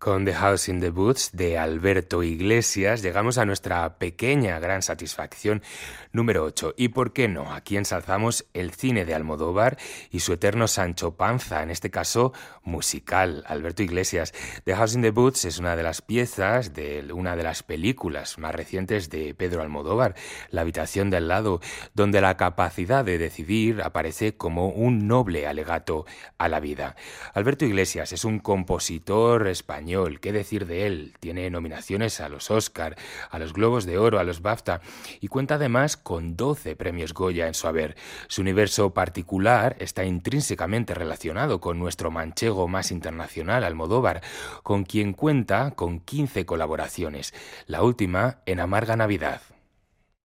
Con The House in the Woods de Alberto Iglesias llegamos a nuestra pequeña gran satisfacción número 8. ¿Y por qué no? Aquí ensalzamos el cine de Almodóvar y su eterno Sancho Panza, en este caso musical. Alberto Iglesias. The House in the Woods es una de las piezas de una de las películas más recientes de Pedro Almodóvar, La habitación de al lado, donde la capacidad de decidir aparece como un noble alegato a la vida. Alberto Iglesias es un compositor español. ¿Qué decir de él? Tiene nominaciones a los Oscar, a los Globos de Oro, a los BAFTA y cuenta además con 12 premios Goya en su haber. Su universo particular está intrínsecamente relacionado con nuestro manchego más internacional, Almodóvar, con quien cuenta con 15 colaboraciones, la última en Amarga Navidad.